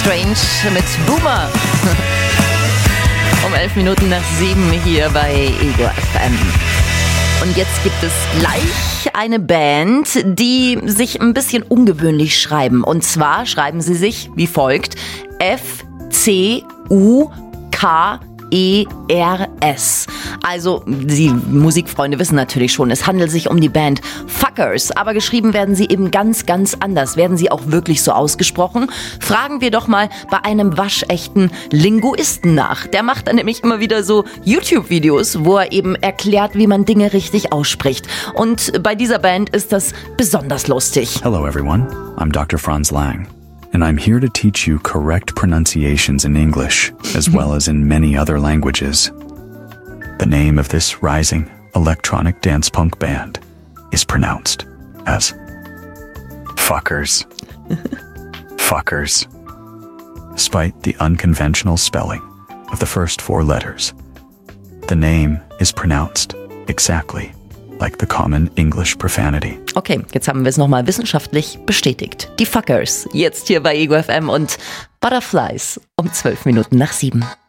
Strange mit Boomer. Um 11 Minuten nach 7 hier bei Ego FM. Und jetzt gibt es gleich eine Band, die sich ein bisschen ungewöhnlich schreiben. Und zwar schreiben sie sich wie folgt: F-C-U-K-E-R-S. Also, die Musikfreunde wissen natürlich schon, es handelt sich um die Band Fuckers. Aber geschrieben werden sie eben ganz, ganz anders. Werden sie auch wirklich so ausgesprochen? Fragen wir doch mal bei einem waschechten Linguisten nach. Der macht dann nämlich immer wieder so YouTube-Videos, wo er eben erklärt, wie man Dinge richtig ausspricht. Und bei dieser Band ist das besonders lustig. Hello everyone, I'm Dr. Franz Lang. And I'm here to teach you correct pronunciations in English, as well as in many other languages. The name of this rising electronic dance punk band is pronounced as Fuckers. Fuckers. Despite the unconventional spelling of the first 4 letters, the name is pronounced exactly like the common English profanity. Okay, jetzt haben wir es nochmal wissenschaftlich bestätigt. Die Fuckers, jetzt hier bei Ego FM und Butterflies um 12 Minuten nach 7.